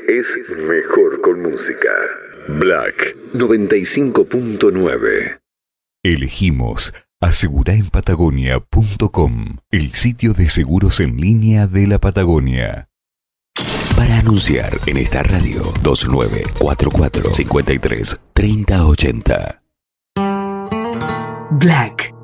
es mejor con música. Black 95.9. Elegimos aseguraenpatagonia.com, el sitio de seguros en línea de la Patagonia. Para anunciar en esta radio, 2944 53 3080. Black